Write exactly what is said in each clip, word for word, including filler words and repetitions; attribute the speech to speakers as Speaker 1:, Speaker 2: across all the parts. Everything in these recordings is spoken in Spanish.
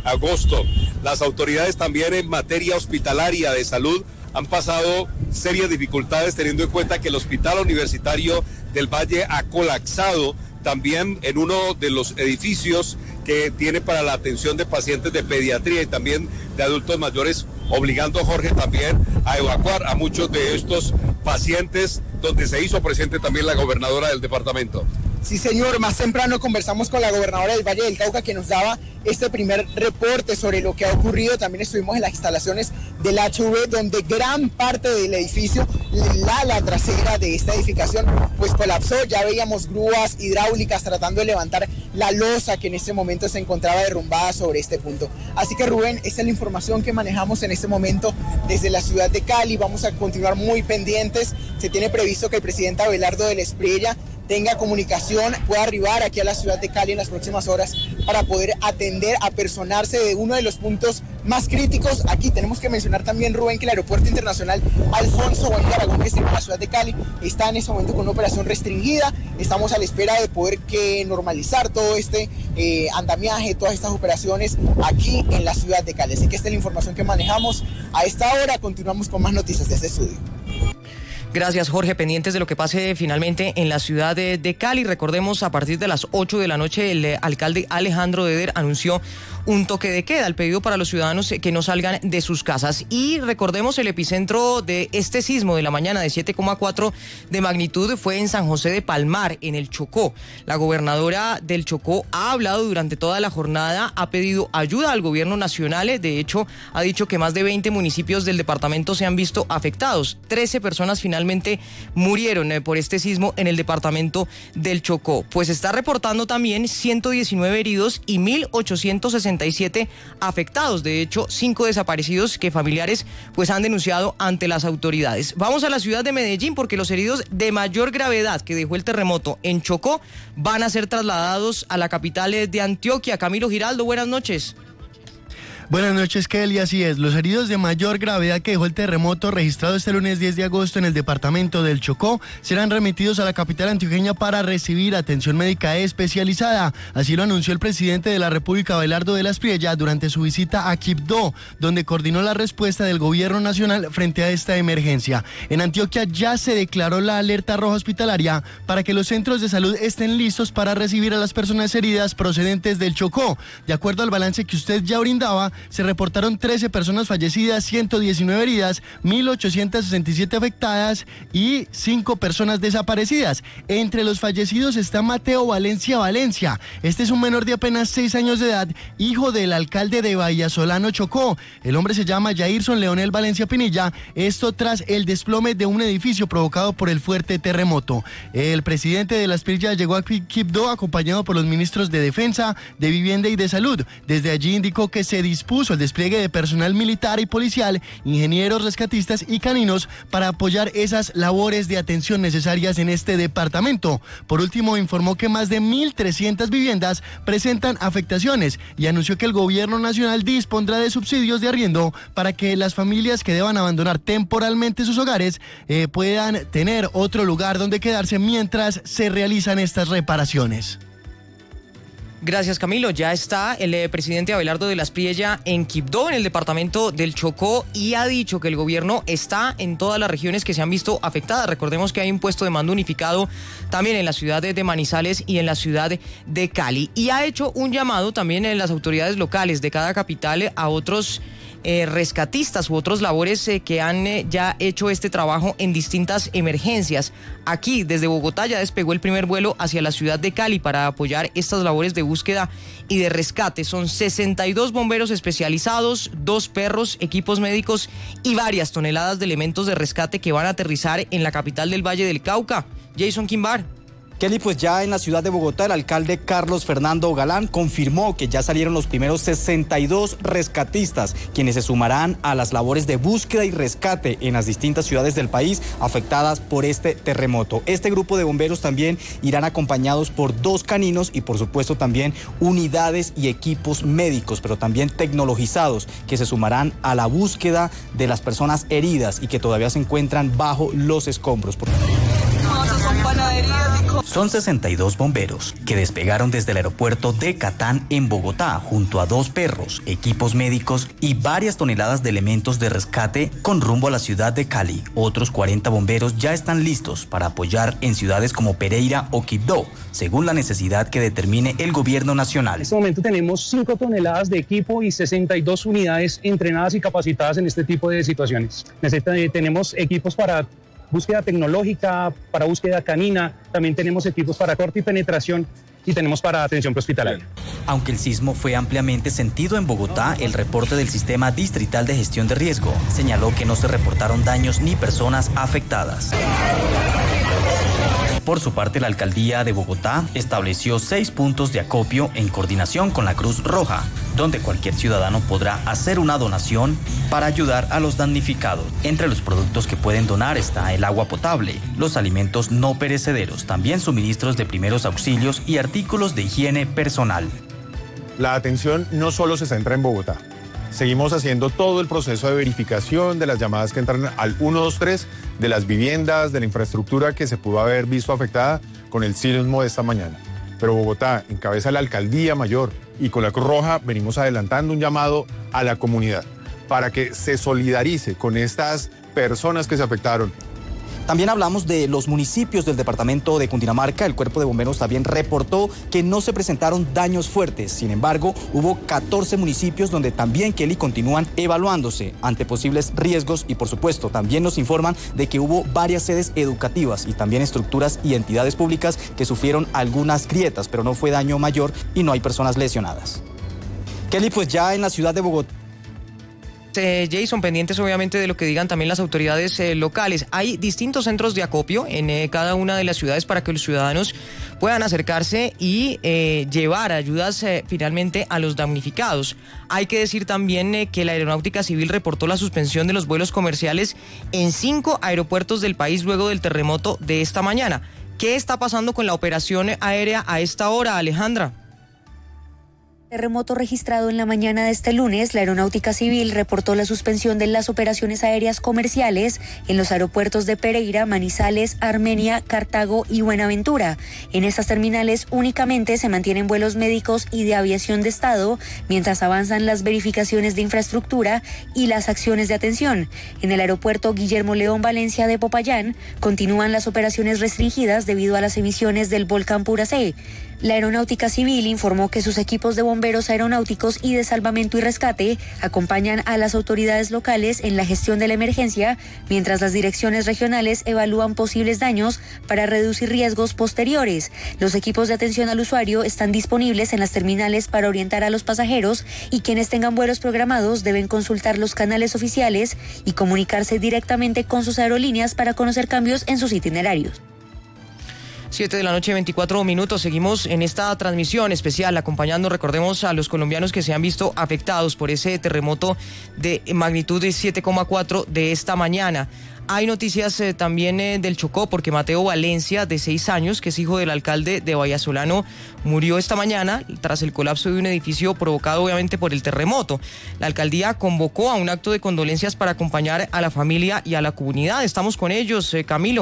Speaker 1: agosto. Las autoridades también en materia hospitalaria de salud han pasado serias dificultades teniendo en cuenta que el Hospital Universitario del Valle ha colapsado también en uno de los edificios que tiene para la atención de pacientes de pediatría y también de adultos mayores, obligando a Jorge también a evacuar a muchos de estos pacientes, donde se hizo presente también la gobernadora del departamento.
Speaker 2: Sí, señor, más temprano conversamos con la gobernadora del Valle del Cauca, que nos daba este primer reporte sobre lo que ha ocurrido. También estuvimos en las instalaciones del H V, donde gran parte del edificio, la ala trasera de esta edificación, pues colapsó. Ya veíamos grúas hidráulicas tratando de levantar la losa que en este momento se encontraba derrumbada sobre este punto. Así que, Rubén, esa es la información que manejamos en este momento desde la ciudad de Cali. Vamos a continuar muy pendientes. Se tiene previsto que el presidente Abelardo del Espriella tenga comunicación, pueda arribar aquí a la ciudad de Cali en las próximas horas para poder atender, apersonarse de uno de los puntos más críticos. Aquí tenemos que mencionar también, Rubén, que el Aeropuerto Internacional Alfonso Bonilla Aragón, que está en la ciudad de Cali, está en ese momento con una operación restringida. Estamos a la espera de poder que normalizar todo este eh, andamiaje, todas estas operaciones aquí en la ciudad de Cali. Así que esta es la información que manejamos a esta hora. Continuamos con más noticias de este estudio.
Speaker 3: Gracias, Jorge. Pendientes de lo que pase finalmente en la ciudad de, de Cali. Recordemos, a partir de las ocho de la noche, el eh, alcalde Alejandro Deder anunció un toque de queda, el pedido para los ciudadanos que no salgan de sus casas. Y recordemos, el epicentro de este sismo de la mañana de siete coma cuatro de magnitud fue en San José de Palmar, en el Chocó. La gobernadora del Chocó ha hablado durante toda la jornada, ha pedido ayuda al gobierno nacional. De hecho, ha dicho que más de veinte municipios del departamento se han visto afectados. trece personas finalmente Finalmente murieron por este sismo en el departamento del Chocó. Pues está reportando también ciento diecinueve heridos y mil ochocientos sesenta y siete afectados. De hecho, cinco desaparecidos que familiares pues han denunciado ante las autoridades. Vamos a la ciudad de Medellín, porque los heridos de mayor gravedad que dejó el terremoto en Chocó van a ser trasladados a la capital de Antioquia. Camilo Giraldo, buenas noches.
Speaker 4: Buenas noches, Kelly. Así es, los heridos de mayor gravedad que dejó el terremoto registrado este lunes diez de agosto en el departamento del Chocó serán remitidos a la capital antioqueña para recibir atención médica especializada. Así lo anunció el presidente de la República, Abelardo de la Espriella, durante su visita a Quibdó, donde coordinó la respuesta del gobierno nacional frente a esta emergencia. En Antioquia ya se declaró la alerta roja hospitalaria para que los centros de salud estén listos para recibir a las personas heridas procedentes del Chocó. De acuerdo al balance que usted ya brindaba, se reportaron trece personas fallecidas, ciento diecinueve heridas, mil ochocientos sesenta y siete afectadas y cinco personas desaparecidas. Entre los fallecidos está Mateo Valencia Valencia. Este es un menor de apenas seis años de edad, hijo del alcalde de Vallasolano, Chocó. El hombre se llama Jairson Leonel Valencia Pinilla, esto tras el desplome de un edificio provocado por el fuerte terremoto. El presidente de la Espriella llegó a Quibdó acompañado por los ministros de Defensa, de Vivienda y de Salud. Desde allí indicó que se dispuso puso el despliegue de personal militar y policial, ingenieros, rescatistas y caninos para apoyar esas labores de atención necesarias en este departamento. Por último, informó que más de mil trescientas viviendas presentan afectaciones y anunció que el gobierno nacional dispondrá de subsidios de arriendo para que las familias que deban abandonar temporalmente sus hogares eh, puedan tener otro lugar donde quedarse mientras se realizan estas reparaciones.
Speaker 3: Gracias, Camilo. Ya está el eh, presidente Abelardo de la Espriella en Quibdó, en el departamento del Chocó, y ha dicho que el gobierno está en todas las regiones que se han visto afectadas. Recordemos que hay un puesto de mando unificado también en la ciudad de Manizales y en la ciudad de Cali. Y ha hecho un llamado también en las autoridades locales de cada capital a otros Eh, rescatistas u otros labores eh, que han eh, ya hecho este trabajo en distintas emergencias. Aquí, desde Bogotá, ya despegó el primer vuelo hacia la ciudad de Cali para apoyar estas labores de búsqueda y de rescate. Son sesenta y dos bomberos especializados, dos perros, equipos médicos y varias toneladas de elementos de rescate que van a aterrizar en la capital del Valle del Cauca. Jason Quimbar.
Speaker 5: Kelly, pues ya en la ciudad de Bogotá, el alcalde Carlos Fernando Galán confirmó que ya salieron los primeros sesenta y dos rescatistas, quienes se sumarán a las labores de búsqueda y rescate en las distintas ciudades del país afectadas por este terremoto. Este grupo de bomberos también irán acompañados por dos caninos y por supuesto también unidades y equipos médicos, pero también tecnologizados, que se sumarán a la búsqueda de las personas heridas y que todavía se encuentran bajo los escombros.
Speaker 6: No, esas son panaderías.
Speaker 5: Son sesenta y dos bomberos que despegaron desde el aeropuerto de Catán en Bogotá junto a dos perros, equipos médicos y varias toneladas de elementos de rescate con rumbo a la ciudad de Cali. Otros cuarenta bomberos ya están listos para apoyar en ciudades como Pereira o Quibdó, según la necesidad que determine el gobierno nacional.
Speaker 6: En este momento tenemos cinco toneladas de equipo y sesenta y dos unidades entrenadas y capacitadas en este tipo de situaciones. Necesita, tenemos equipos para búsqueda tecnológica, para búsqueda canina, también tenemos equipos para corte y penetración y tenemos para atención prehospitalaria.
Speaker 5: Aunque el sismo fue ampliamente sentido en Bogotá, el reporte del Sistema Distrital de Gestión de Riesgo señaló que no se reportaron daños ni personas afectadas. Por su parte, la alcaldía de Bogotá estableció seis puntos de acopio en coordinación con la Cruz Roja, donde cualquier ciudadano podrá hacer una donación para ayudar a los damnificados. Entre los productos que pueden donar está el agua potable, los alimentos no perecederos, también suministros de primeros auxilios y artículos de higiene personal.
Speaker 7: La atención no solo se centra en Bogotá. Seguimos haciendo todo el proceso de verificación de las llamadas que entran al uno dos tres, de las viviendas, de la infraestructura que se pudo haber visto afectada con el sismo de esta mañana. Pero Bogotá encabeza la alcaldía mayor y con la Cruz Roja venimos adelantando un llamado a la comunidad para que se solidarice con estas personas que se afectaron.
Speaker 5: También hablamos de los municipios del departamento de Cundinamarca. El Cuerpo de Bomberos también reportó que no se presentaron daños fuertes. Sin embargo, hubo catorce municipios donde también, Kelly, continúan evaluándose ante posibles riesgos y, por supuesto, también nos informan de que hubo varias sedes educativas y también estructuras y entidades públicas que sufrieron algunas grietas, pero no fue daño mayor y no hay personas lesionadas. Kelly, pues ya en la ciudad de Bogotá.
Speaker 3: Eh, Jason, pendientes obviamente de lo que digan también las autoridades eh, locales. Hay distintos centros de acopio en eh, cada una de las ciudades para que los ciudadanos puedan acercarse y eh, llevar ayudas eh, finalmente a los damnificados. Hay que decir también eh, que la Aeronáutica Civil reportó la suspensión de los vuelos comerciales en cinco aeropuertos del país luego del terremoto de esta mañana. ¿Qué está pasando con la operación aérea a esta hora, Alejandra?
Speaker 8: Terremoto registrado en la mañana de este lunes, la Aeronáutica Civil reportó la suspensión de las operaciones aéreas comerciales en los aeropuertos de Pereira, Manizales, Armenia, Cartago y Buenaventura. En estas terminales únicamente se mantienen vuelos médicos y de aviación de Estado, mientras avanzan las verificaciones de infraestructura y las acciones de atención. En el aeropuerto Guillermo León Valencia de Popayán continúan las operaciones restringidas debido a las emisiones del volcán Puracé. La Aeronáutica Civil informó que sus equipos de bomberos aeronáuticos y de salvamento y rescate acompañan a las autoridades locales en la gestión de la emergencia, mientras las direcciones regionales evalúan posibles daños para reducir riesgos posteriores. Los equipos de atención al usuario están disponibles en las terminales para orientar a los pasajeros y quienes tengan vuelos programados deben consultar los canales oficiales y comunicarse directamente con sus aerolíneas para conocer cambios en sus itinerarios.
Speaker 3: siete de la noche, veinticuatro minutos. Seguimos en esta transmisión especial acompañando, recordemos, a los colombianos que se han visto afectados por ese terremoto de magnitud de siete coma cuatro de esta mañana. Hay noticias eh, también eh, del Chocó, porque Mateo Valencia, de seis años, que es hijo del alcalde de Vallasolano, murió esta mañana tras el colapso de un edificio provocado obviamente por el terremoto. La alcaldía convocó a un acto de condolencias para acompañar a la familia y a la comunidad. Estamos con ellos, eh, Camilo.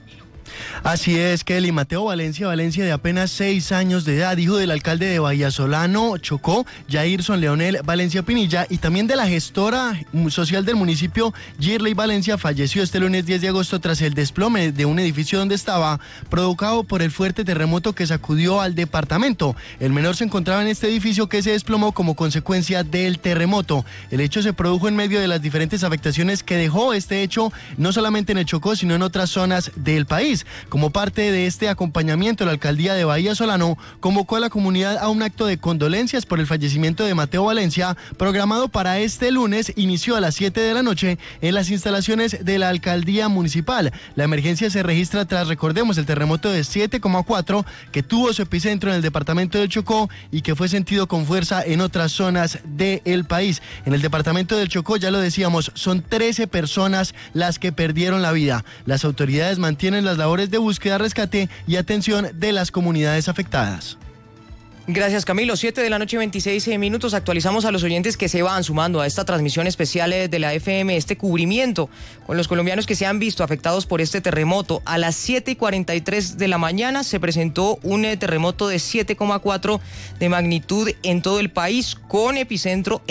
Speaker 4: Así es, Kelly. Mateo Valencia, Valencia de apenas seis años de edad, hijo del alcalde de Vallasolano, Chocó, Jairson Leonel Valencia Pinilla, y también de la gestora social del municipio, Girley Valencia, falleció este lunes diez de agosto tras el desplome de un edificio donde estaba, provocado por el fuerte terremoto que sacudió al departamento. El menor se encontraba en este edificio que se desplomó como consecuencia del terremoto. El hecho se produjo en medio de las diferentes afectaciones que dejó este hecho, no solamente en el Chocó, sino en otras zonas del país. Como parte de este acompañamiento, la alcaldía de Vallasolano convocó a la comunidad a un acto de condolencias por el fallecimiento de Mateo Valencia, programado para este lunes. Inició a las siete de la noche en las instalaciones de la alcaldía municipal. La emergencia se registra tras, recordemos, el terremoto de siete coma cuatro que tuvo su epicentro en el departamento del Chocó y que fue sentido con fuerza en otras zonas del país. En el departamento del Chocó, ya lo decíamos, son trece personas las que perdieron la vida. Las autoridades mantienen las labores de búsqueda, rescate y atención de las comunidades afectadas.
Speaker 3: Gracias, Camilo. siete de la noche, veintiséis minutos. Actualizamos a los oyentes que se van sumando a esta transmisión especial de la F M, este cubrimiento con los colombianos que se han visto afectados por este terremoto. A las siete y cuarenta y tres de la mañana se presentó un terremoto de siete coma cuatro de magnitud en todo el país, con epicentro